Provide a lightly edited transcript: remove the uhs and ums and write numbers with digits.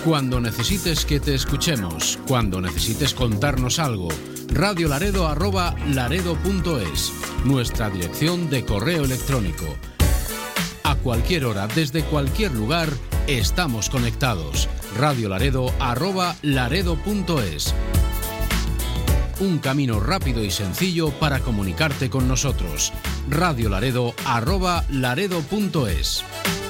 Cuando necesites que te escuchemos, cuando necesites contarnos algo, radiolaredo@laredo.es, nuestra dirección de correo electrónico. A cualquier hora, desde cualquier lugar, estamos conectados. radiolaredo@laredo.es. Un camino rápido y sencillo para comunicarte con nosotros. radiolaredo@laredo.es.